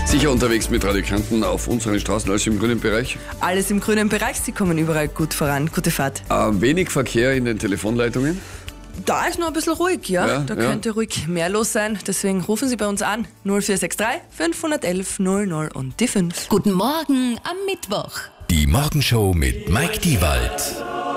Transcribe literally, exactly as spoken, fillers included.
Sicher unterwegs mit Radikanten auf unseren Straßen, alles im grünen Bereich. Alles im grünen Bereich, Sie kommen überall gut voran. Gute Fahrt. Äh, wenig Verkehr in den Telefonleitungen. Da ist noch ein bisschen ruhig, ja. Ja, da ja. könnte ruhig mehr los sein. Deswegen rufen Sie bei uns an. null vier sechs drei fünf eins eins null null und die fünf. Guten Morgen am Mittwoch. Die Morgenshow mit Mike Diewald.